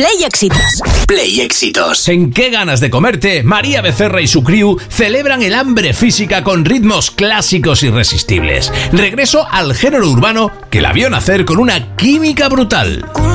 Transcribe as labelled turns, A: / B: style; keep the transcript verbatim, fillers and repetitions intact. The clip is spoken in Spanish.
A: Play Éxitos.
B: Play Éxitos.
C: ¿En qué ganas de comerte? María Becerra y su crew celebran el hambre física con ritmos clásicos irresistibles. Regreso al género urbano que la vio nacer con una química brutal.